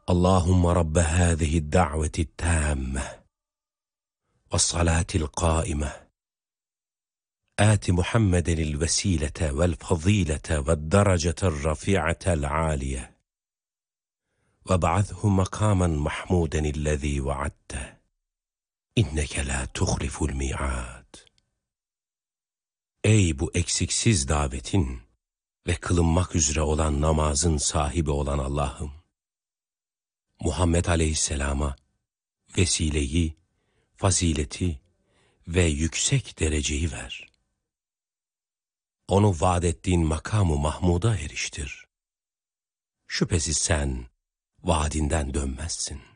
Allahümme Rabbe hâzihi da'veti tâmme ve salâtil qâime آت محمدا الوسيلة والفضيلة والدرجة الرفيعة العالية وابعثه مقاما محمودا الذي وعدته إنك لا تخلف الميعاد. Ey bu eksiksiz davetin ve kılınmak üzere olan namazın sahibi olan Allah'ım, Muhammed Aleyhisselam'a vesileyi, fazileti ve yüksek dereceyi ver. Onu vaad ettiğin makamı Mahmud'a eriştir. Şüphesiz sen vaadinden dönmezsin.